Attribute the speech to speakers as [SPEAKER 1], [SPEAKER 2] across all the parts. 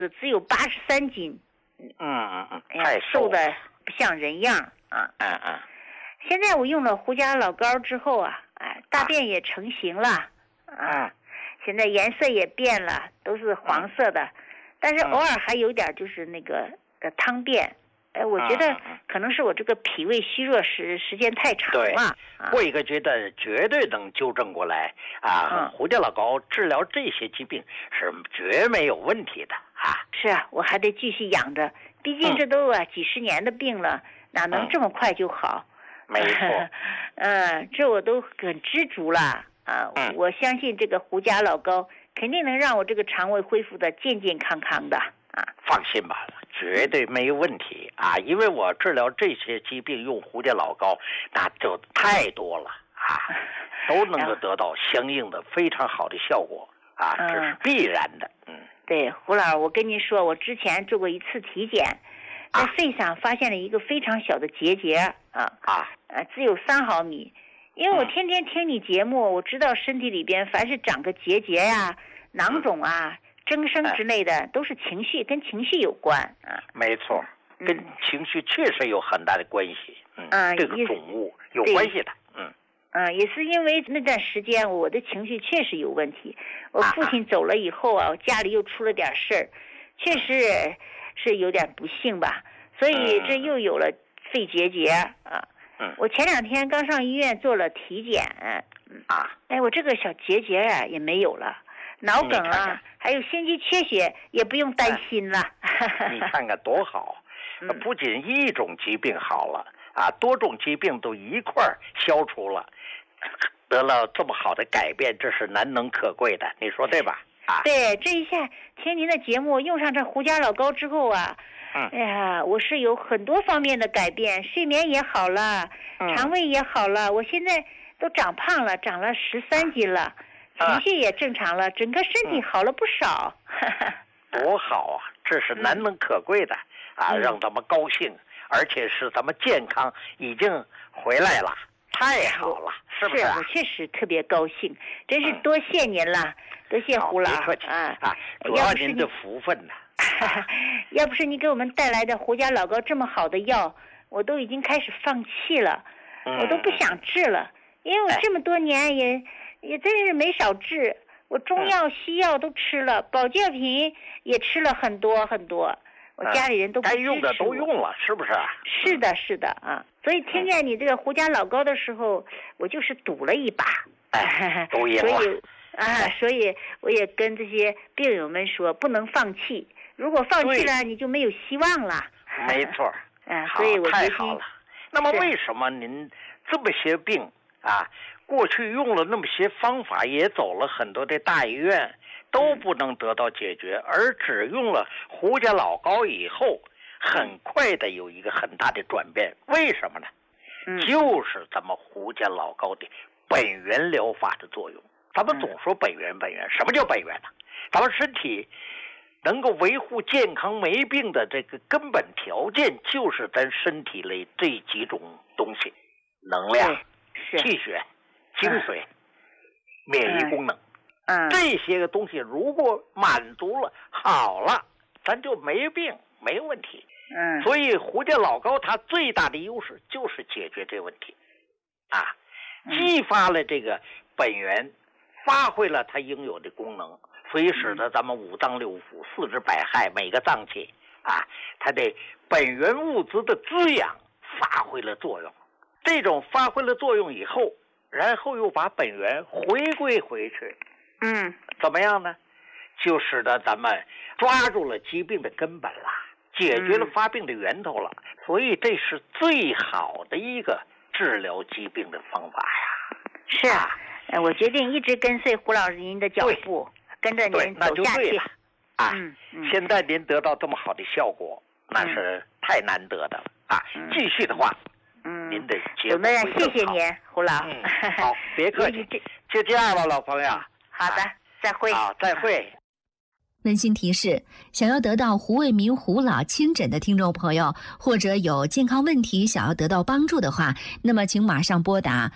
[SPEAKER 1] 只有83斤。
[SPEAKER 2] 太
[SPEAKER 1] 瘦的不像人样啊。现在我用了胡家老膏之后啊，大便也成型了现在颜色也变了，都是黄色的，但是偶尔还有点就是那个汤便。我觉得可能是我这个脾胃虚弱时间太长了。
[SPEAKER 2] 过一个阶段绝对能纠正过来胡家老膏治疗这些疾病是绝没有问题的
[SPEAKER 1] 是啊，我还得继续养着，毕竟这都几十年的病了，哪能这么快就好？
[SPEAKER 2] 没错。
[SPEAKER 1] 这我都很知足了我相信这个胡家老膏肯定能让我这个肠胃恢复的健健康康的
[SPEAKER 2] 放心吧，绝对没有问题因为我治疗这些疾病用胡家老膏那就太多了都能够得到相应的非常好的效果这是必然的。
[SPEAKER 1] 对，胡老，我跟您说，我之前做过一次体检，在肺上发现了一个非常小的结节只有3毫米。因为我天天听你节目，我知道身体里边凡是长个结节囊肿增生之类的，都是跟情绪有关
[SPEAKER 2] 没错，跟情绪确实有很大的关系。这个肿物有关系的。
[SPEAKER 1] 也是因为那段时间我的情绪确实有问题，我父亲走了以后我家里又出了点事儿，确实是有点不幸吧，所以这又有了肺结节我前2天刚上医院做了体检我这个小结节也没有了，脑梗还有心肌缺血也不用担心了。
[SPEAKER 2] 你看看多好，不仅一种疾病好了多种疾病都一块儿消除了，得了这么好的改变，这是难能可贵的，你说对吧？
[SPEAKER 1] 对，这一下听您的节目用上这胡家老膏之后哎呀，我是有很多方面的改变，睡眠也好了，肠胃也好了，我现在都长胖了，长了13斤了，情绪也正常了，整个身体好了不少。
[SPEAKER 2] 多好这是难能可贵的让咱们高兴，而且是咱们健康已经回来了，太好了，是不是
[SPEAKER 1] 我确实特别高兴，真是多谢您了，多谢胡老
[SPEAKER 2] 主要您的福分呢。
[SPEAKER 1] 要不是你给我们带来的胡家老膏这么好的药，我都已经开始放弃了，我都不想治了，因为我这么多年也真是没少治，我中药西药都吃了，保健品也吃了很多很多，我家里人都不支持我，
[SPEAKER 2] 该用的都用了，是不是？
[SPEAKER 1] 是的所以听见你这个胡家老膏的时候，我就是赌了一把
[SPEAKER 2] 都赢了。
[SPEAKER 1] 所以我也跟这些病友们说，不能放弃，如果放弃了你就没有希望了。
[SPEAKER 2] 没错
[SPEAKER 1] 所以我
[SPEAKER 2] 太好了。那么为什么您这么些病过去用了那么些方法，也走了很多的大医院，都不能得到解决，而只用了胡家老膏以后很快的有一个很大的转变？为什么呢？就是咱们胡家老膏的本源疗法的作用。咱们总说本源，什么叫本源呢？咱们身体能够维护健康没病的这个根本条件，就是咱身体里这几种东西：能量、气血、精髓、免疫功能。这些个东西如果满足了，好了，咱就没病，没问题。所以胡家老膏它最大的优势就是解决这个问题激发了这个本源，发挥了它应有的功能，所以使得咱们五脏六腑、四肢百骸每个脏器它的本源物质的滋养发挥了作用。这种发挥了作用以后，然后又把本源回归回去，怎么样呢？就使得咱们抓住了疾病的根本了，解决了发病的源头了。所以这是最好的一个治疗疾病的方法呀。
[SPEAKER 1] 是我决定一直跟随胡老师您的脚步，跟着您走下去。
[SPEAKER 2] 现在您得到这么好的效果，那是太难得的了继续的话，您的节目
[SPEAKER 1] 谢谢您，胡老。
[SPEAKER 2] 好，别客气，就这样了，老朋友。
[SPEAKER 1] 好的，再会。
[SPEAKER 2] 好，再会。
[SPEAKER 3] 温馨提示：想要得到胡卫民胡老亲诊的听众朋友，或者有健康问题想要得到帮助的话，那么请马上拨打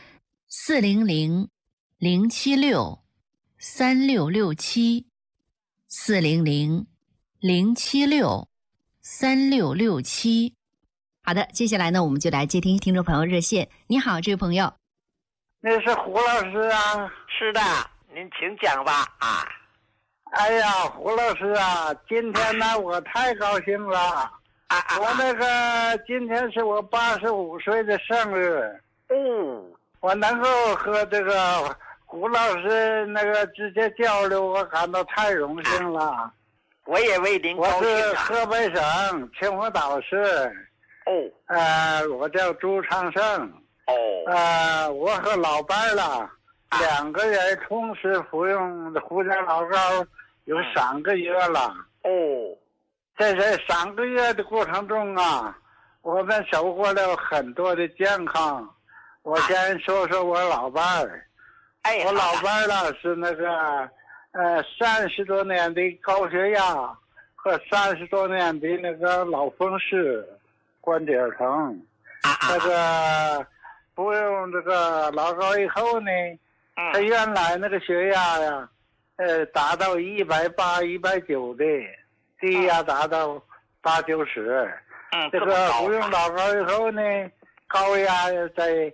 [SPEAKER 3] 400-076-3667 400-076-3667 076-3667。好的，接下来呢，我们就来接听听众朋友热线。你好，这位朋友。
[SPEAKER 4] 那是胡老师啊？
[SPEAKER 2] 是的，您请讲吧啊。
[SPEAKER 4] 哎呀，胡老师啊，今天呢我太高兴了。我那个今天是我85岁的生日。我能够和这个胡老师那个直接交流，我感到太荣幸了。
[SPEAKER 2] 我也为您高兴。
[SPEAKER 4] 我是河北省秦皇岛市。我叫朱长胜。我和老伴儿了2个人同时服用胡椒老膏有3个月了。在这3个月的过程中啊，我们收获了很多的健康。我先说说我老伴儿。我老伴儿呢是那个30多年的高血压和30多年的那个脑风湿关节疼。这个服用这个老膏以后呢，他原来那个血压呀达到180、190的，低压达到80、90。这个服用老膏以后呢，高压在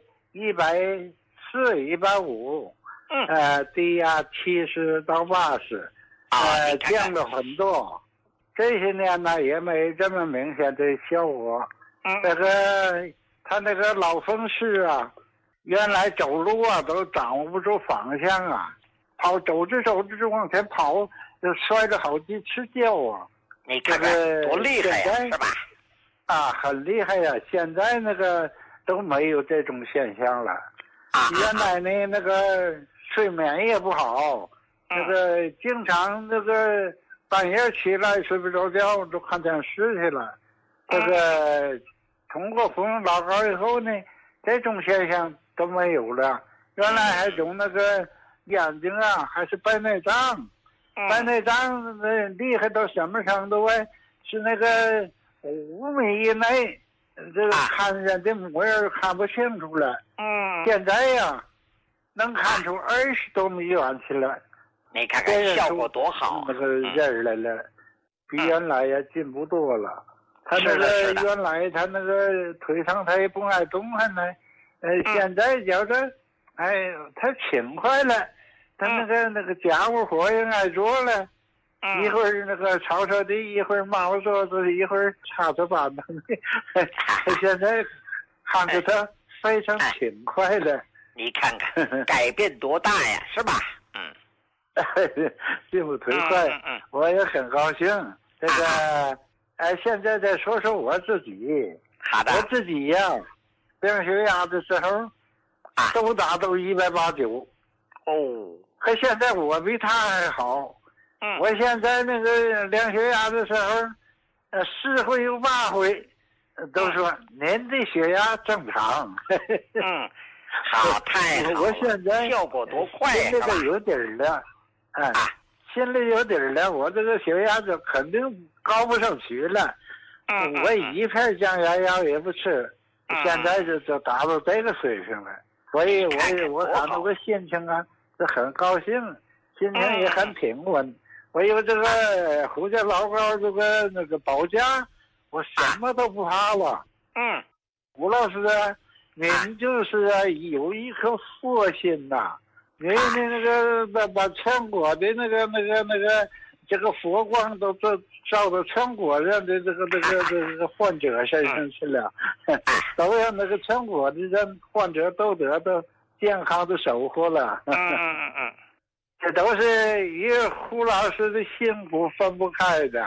[SPEAKER 4] 140、150，低压70到80，降了很多。这些年呢也没这么明显的效果。这个他那个脑风湿啊，原来走路啊都掌握不住方向啊，走着往前跑，就摔了好几次跤啊。
[SPEAKER 2] 你看看多厉害呀，是吧？
[SPEAKER 4] 很厉害呀！现在那个都没有这种现象了。原来呢那个睡眠也不好，那个经常那个半夜起来睡不着觉，就看电视去了。这个通过服用老膏以后呢，这种现象都没有了。原来还有那个眼睛啊，还是白内障。白内障厉害到什么程度啊？是那个5米以内，这个看人的模样看不清楚了。现在呀，能看出20多米远去了。
[SPEAKER 2] 你看看效果多好！
[SPEAKER 4] 那个人来了，比原来也进步多了。他那个原来他那个腿上他也不爱动弹呢，现在觉着，他勤快了，他那个家务活也爱做了，一会儿那个扫扫地，一会儿抹桌子，一会儿擦擦板凳，他现在看着他非常勤快了。
[SPEAKER 2] 你看看改变多大呀，是吧？
[SPEAKER 4] 进步忒快，我也很高兴。这个。现在再说说我自己。
[SPEAKER 2] 好的。
[SPEAKER 4] 我自己呀，病血压的时候，都达到180、90。可现在我比他还好。我现在那个量血压的时候，4回有8回，都说您的血压正常。
[SPEAKER 2] 好，太好了。
[SPEAKER 4] 我现在
[SPEAKER 2] 效果多快呀，
[SPEAKER 4] 这个有底儿了。心里有底儿了，我这个血压就肯定高不上去了。我一片降压药也不吃，现在就达到这个水平了。所以我感到个心情啊是很高兴，心情也很平稳。我有这个胡椒老膏这个那个保驾，我什么都不怕了。吴老师啊，您就是有一颗佛心呐。因为那个把全国的那个这个佛光都照到全国人的这个患者身上去了，都让那个全国的人患者都得到健康的收获了。这都是与胡老师的辛苦分不开的。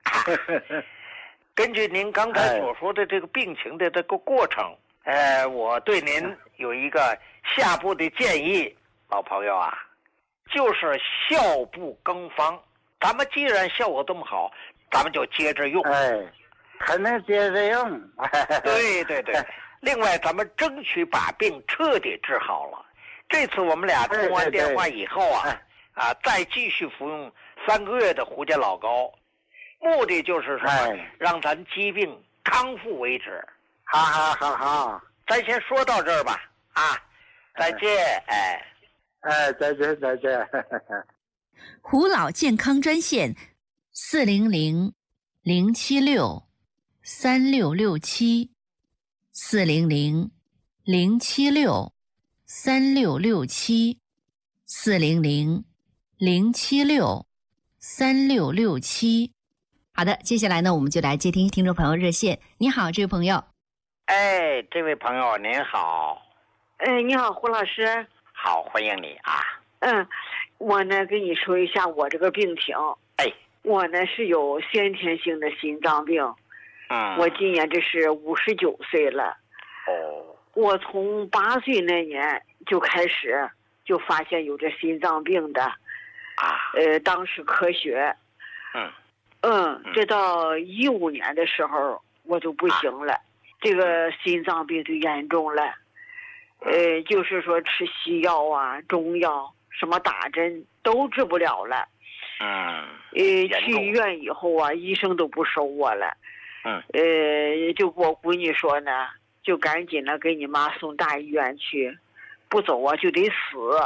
[SPEAKER 2] 根据您刚才所说的这个病情的这个过程，我对您有一个下步的建议。老朋友啊，就是效不更方。咱们既然效果这么好，咱们就接着用。
[SPEAKER 4] 还能接着用。
[SPEAKER 2] 对。另外，咱们争取把病彻底治好了。这次我们俩通完电话以后再继续服用3个月的胡椒老膏，目的就是什么？让咱疾病康复为止。
[SPEAKER 4] 好。
[SPEAKER 2] 咱先说到这儿吧。再见。
[SPEAKER 4] 再见。
[SPEAKER 3] 胡老健康专线 400-076-3667，400-076-3667。好的，接下来呢，我们就来接听众朋友热线。你好，这位朋友。
[SPEAKER 2] 哎，这位朋友您好。
[SPEAKER 5] 哎，你好，胡老师。
[SPEAKER 2] 好，欢迎你啊。
[SPEAKER 5] 我呢跟你说一下我这个病情。
[SPEAKER 2] 哎，
[SPEAKER 5] 我呢是有先天性的心脏病。我今年这是59岁了。我从8岁那年就开始就发现有这心脏病的。当时科学。这到15年的时候我就不行了，这个心脏病就严重了。就是说吃西药啊、中药、什么打针都治不了了。去医院以后啊，医生都不收我了。就跟我闺女说呢，就赶紧的给你妈送大医院去，不走啊就得死。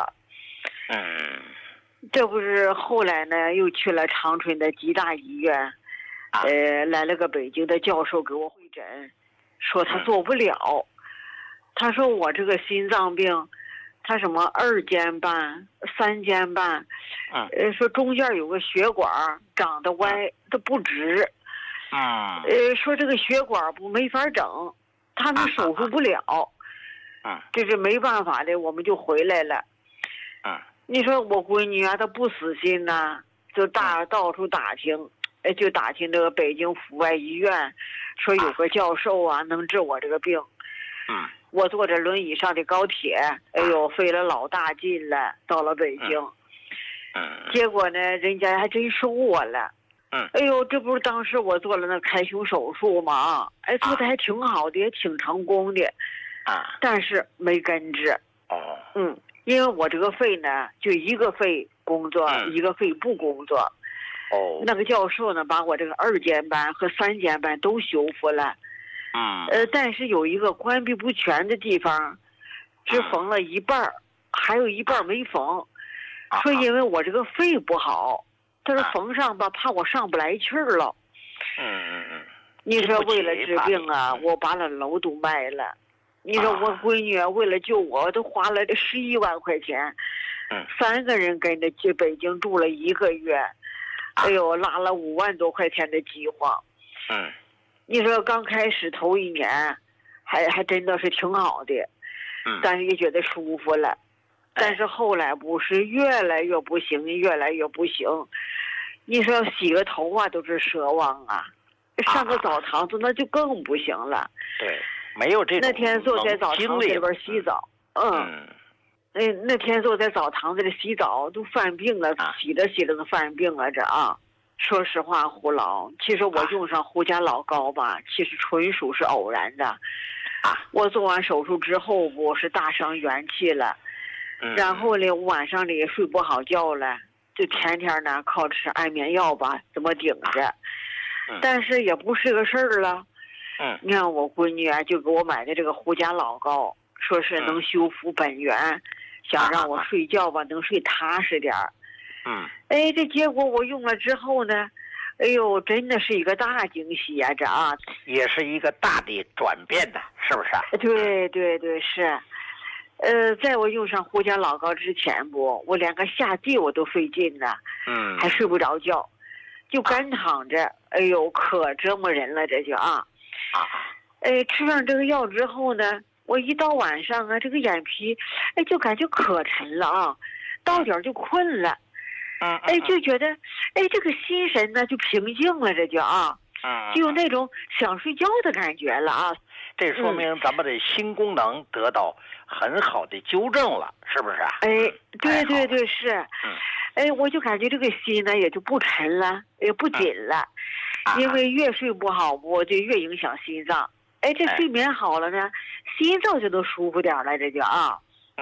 [SPEAKER 5] 这不是后来呢，又去了长春的吉大医院，来了个北京的教授给我会诊，说他做不了。他说我这个心脏病，他什么2尖瓣、3尖瓣，说中间有个血管长得歪，它不直。说这个血管没法整，他们手术不了。这是没办法的，我们就回来了。你说我闺女啊，她不死心呐，就到处打听，就打听这个北京阜外医院，说有个教授啊能治我这个病。我坐着轮椅上的高铁，费了老大劲了，到了北京。结果呢，人家还真收我了。这不是当时我做了那开胸手术吗？做的还挺好的，也挺成功的。但是没根治。因为我这个肺呢，就一个肺工作，一个肺不工作。那个教授呢，把我这个2尖瓣和3尖瓣都修复了。但是有一个关闭不全的地方，只缝了一半，还有一半没缝。说因为我这个肺不好，他说缝上吧，怕我上不来气儿了。你说为了治病啊，我把那楼都卖了。你说我闺女为了救我，都花了这11万块钱。3个人跟着去北京住了1个月。拉了5万多块钱的饥荒。你说刚开始头1年，还真的是挺好的。但是也觉得舒服了。但是后来不是越来越不行，越来越不行。你说洗个头啊都是奢望啊，上个澡堂子那就更不行了。
[SPEAKER 2] 对，没有这种
[SPEAKER 5] 那天坐在澡堂子里边洗澡，那天坐在澡堂子里洗澡都犯病了，洗着洗着都犯病了这啊。说实话，胡老，其实我用上胡家老膏吧，其实纯属是偶然的。我做完手术之后，我是大伤元气了。然后呢，晚上里也睡不好觉了，就天天呢靠吃安眠药吧，怎么顶着。但是也不是个事儿了。你看我闺女啊，就给我买的这个胡家老膏，说是能修复本源，想让我睡觉吧能睡踏实点儿。这结果我用了之后呢，真的是一个大惊喜啊！这啊，
[SPEAKER 2] 也是一个大的转变的，是不是？
[SPEAKER 5] 对对对，是。在我用上胡家老膏之前我连个下地我都费劲呢。还睡不着觉，就干躺着。可折磨人了，这就啊。吃上这个药之后呢，我一到晚上啊，这个眼皮，就感觉可沉了啊，到点就困了。就觉得，这个心神呢就平静了，这就啊，就有那种想睡觉的感觉了啊。
[SPEAKER 2] 这说明咱们的心功能得到很好的纠正了，是不是啊？
[SPEAKER 5] 对对对，是。我就感觉这个心呢也就不沉了，也不紧了。因为越睡不好，我就越影响心脏。这睡眠好了呢，心脏就能舒服点了，这就啊。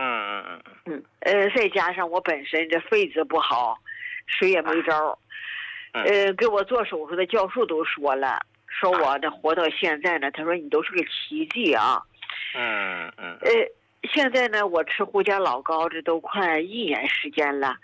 [SPEAKER 5] 再加上我本身这肺子不好，谁也没招。给我做手术的教授都说了，说我这活到现在呢，他说你都是个奇迹啊。现在呢，我吃胡家老膏这都快1年时间了。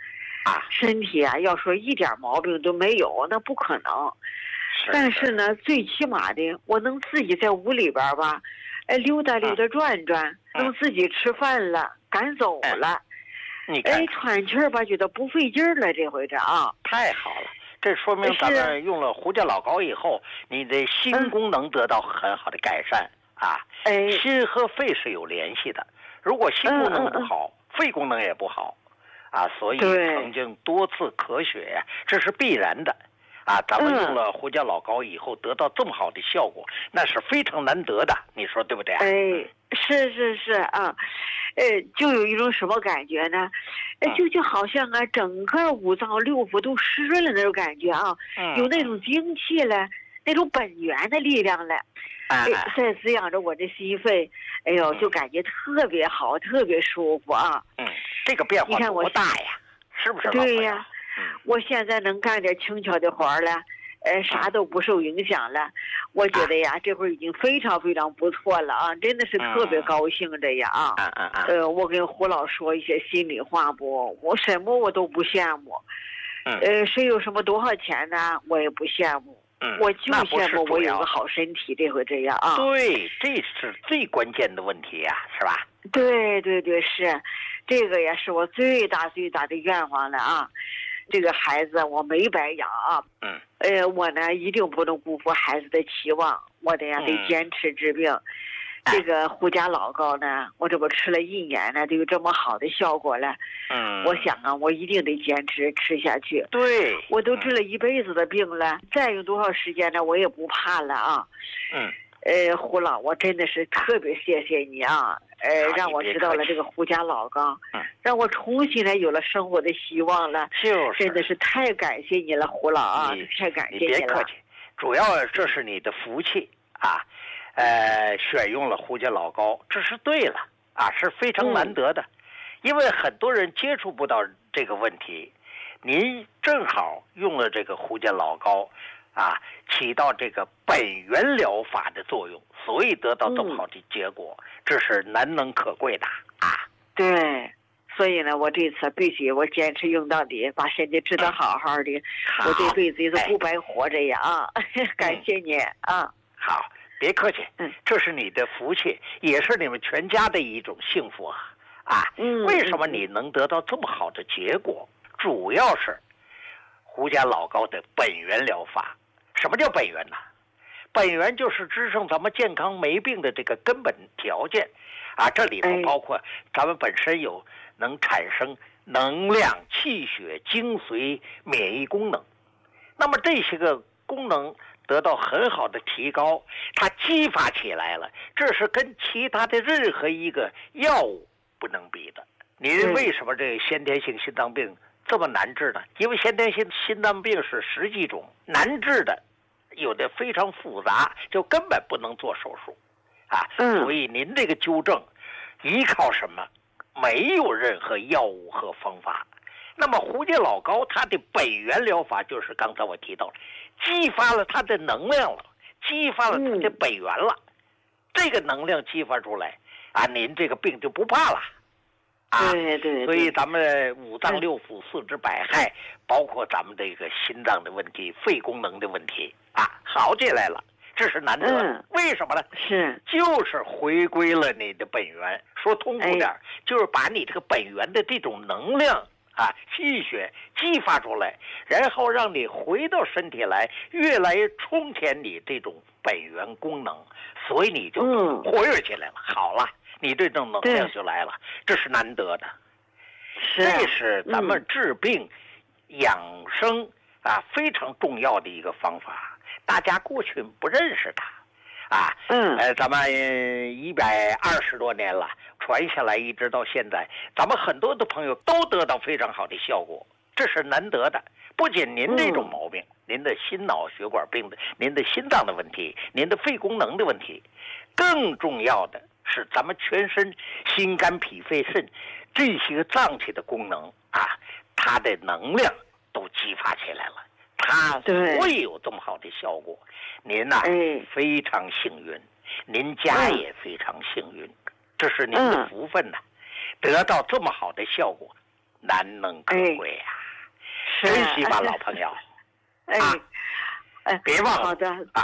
[SPEAKER 5] 身体啊，要说一点毛病都没有，那不可能。但是呢，最起码的，我能自己在屋里边吧，溜达溜达转转，能自己吃饭了，敢走了。喘气儿吧，觉得不费劲儿了，这回这啊，
[SPEAKER 2] 太好了。这说明咱们用了胡椒老膏以后，你的心功能得到很好的改善啊。心和肺是有联系的，如果心功能不好，肺功能也不好啊。所以曾经多次咳血呀，这是必然的啊。咱们用了胡椒老膏以后得到这么好的效果，那是非常难得的，你说对不对啊？
[SPEAKER 5] 是啊。就有一种什么感觉呢？就好像啊，整个五脏六腑都湿润了那种感觉啊，有那种精气了，那种本源的力量了。在滋养着我的心肺，哎呦，就感觉特别好，特别舒服啊。
[SPEAKER 2] 这个变化多大呀？是不是？
[SPEAKER 5] 对呀，我现在能干点轻巧的活了。啥都不受影响了，我觉得呀，这会儿已经非常非常不错了啊，真的是特别高兴的呀啊！我跟胡老说一些心里话不，我什么我都不羡慕，谁有什么多少钱呢，我也不羡慕，我就羡慕我有个好身体，这回这样啊！
[SPEAKER 2] 对，这是最关键的问题呀，是吧？
[SPEAKER 5] 对，是，这个也是我最大的愿望了啊！这个孩子我没白养啊，我呢一定不能辜负孩子的期望，我得坚持治病。这个胡家老膏呢，我这不吃了1年呢，就有这么好的效果了。我想啊，我一定得坚持吃下去。
[SPEAKER 2] 对，
[SPEAKER 5] 我都治了一辈子的病了，再用多少时间呢，我也不怕了啊。胡老，我真的是特别谢谢你啊！让我知道了这个胡家老膏，让我重新有了生活的希望了。真的是太感谢你了，胡老啊！太感谢你了。
[SPEAKER 2] 你别客气，主要这是你的福气啊！选用了胡家老膏，这是对了啊，是非常难得的，因为很多人接触不到这个问题，您正好用了这个胡家老膏。起到这个本源疗法的作用，所以得到这么好的结果，这是难能可贵的啊。
[SPEAKER 5] 对，所以呢，我这次必须我坚持用到底，把身体治得好好的，我这辈子也是不白活着呀啊！感谢你啊！
[SPEAKER 2] 好，别客气，这是你的福气，也是你们全家的一种幸福啊！为什么你能得到这么好的结果？主要是胡家老膏的本源疗法。什么叫本源呢？本源就是支撑咱们健康没病的这个根本条件啊，这里头包括咱们本身有能产生能量、气血、精髓、免疫功能。那么这些个功能得到很好的提高，它激发起来了，这是跟其他的任何一个药物不能比的。您为什么这个先天性心脏病这么难治呢？因为先天性心脏病是10几种，难治的有的非常复杂，就根本不能做手术啊。所以您这个纠正依靠什么？没有任何药物和方法。那么胡家老膏它的本源疗法就是刚才我提到了，激发了它的能量了，激发了它的本源了。这个能量激发出来啊，您这个病就不怕了。
[SPEAKER 5] 对，
[SPEAKER 2] 所以咱们五脏六腑、四肢百骸，包括咱们这个心脏的问题、肺功能的问题好起来了，这是难得的。为什么呢？就是回归了你的本源。说通俗点，就是把你这个本源的这种能量气血激发出来，然后让你回到身体来，越来越充填你这种本源功能，所以你就活跃起来了。好了。你这种能量就来了，这是难得的。这是咱们治病、养生非常重要的一个方法。大家过去不认识它咱们120多年了，传下来一直到现在，咱们很多的朋友都得到非常好的效果，这是难得的。不仅您这种毛病，您的心脑血管病的，您的心脏的问题，您的肺功能的问题，更重要的是咱们全身心肝脾肺肾这些脏器的功能它的能量都激发起来了，它会有这么好的效果。您非常幸运，您家也非常幸运，这是您的福分得到这么好的效果，难能可贵珍惜吧，老朋友。
[SPEAKER 5] 哎，
[SPEAKER 2] 别忘了。
[SPEAKER 5] 好的
[SPEAKER 2] 啊。